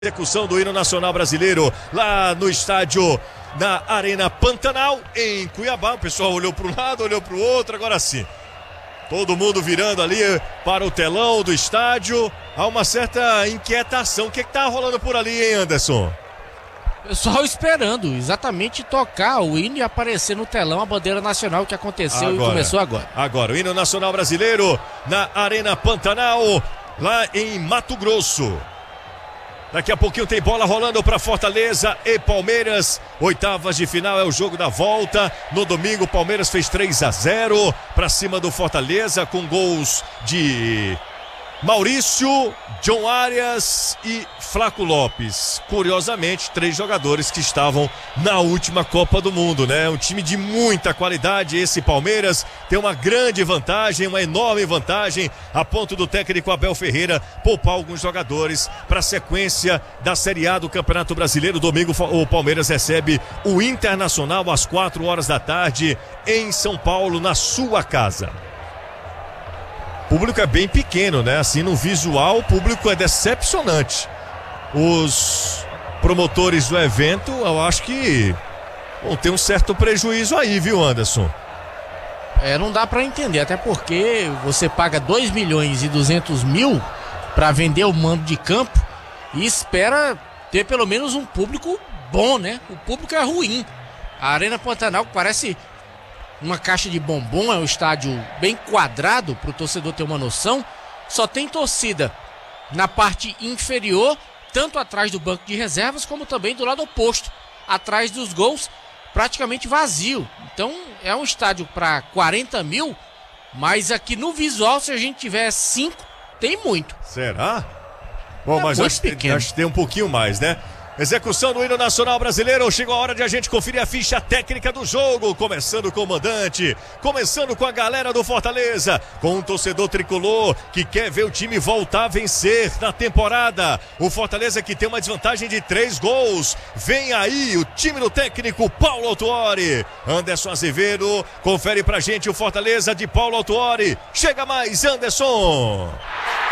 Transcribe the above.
Execução do hino nacional brasileiro lá no estádio, na Arena Pantanal, em Cuiabá. O pessoal olhou para um lado, olhou para o outro, agora sim. Todo mundo virando ali para o telão do estádio. Há uma certa inquietação. O que está rolando por ali, hein, Anderson? Pessoal esperando exatamente tocar o hino e aparecer no telão a bandeira nacional, que aconteceu e começou agora. Agora, o hino nacional brasileiro na Arena Pantanal, lá em Mato Grosso. Daqui a pouquinho tem bola rolando para Fortaleza e Palmeiras. Oitavas de final é o jogo da volta. No domingo, o Palmeiras fez 3-0 para cima do Fortaleza, com gols de Maurício, John Arias e Flaco Lopes. Curiosamente, 3 jogadores que estavam na última Copa do Mundo, né? Um time de muita qualidade. Esse Palmeiras tem uma grande vantagem, uma enorme vantagem, a ponto do técnico Abel Ferreira poupar alguns jogadores para a sequência da Série A do Campeonato Brasileiro. Domingo, o Palmeiras recebe o Internacional às 4 horas da tarde em São Paulo, na sua casa. O público é bem pequeno, né? Assim, no visual, o público é decepcionante. Os promotores do evento, eu acho que vão ter um certo prejuízo aí, viu, Anderson? Não dá pra entender, até porque você paga 2.200.000 pra vender o mando de campo e espera ter pelo menos um público bom, né? O público é ruim. A Arena Pantanal parece uma caixa de bombom, é um estádio bem quadrado, para o torcedor ter uma noção. Só tem torcida na parte inferior, tanto atrás do banco de reservas, como também do lado oposto, atrás dos gols, praticamente vazio. Então é um estádio para 40 mil, mas aqui no visual, se a gente tiver 5, tem muito. Será? Bom, mas acho que tem um pouquinho mais, né? Execução do hino nacional brasileiro. Chegou a hora de a gente conferir a ficha técnica do jogo. Começando com o comandante, começando com a galera do Fortaleza, com um torcedor tricolor que quer ver o time voltar a vencer na temporada. O Fortaleza que tem uma desvantagem de 3 gols. Vem aí o time do técnico Paulo Autuori. Anderson Azevedo confere pra gente o Fortaleza de Paulo Autuori. Chega mais, Anderson.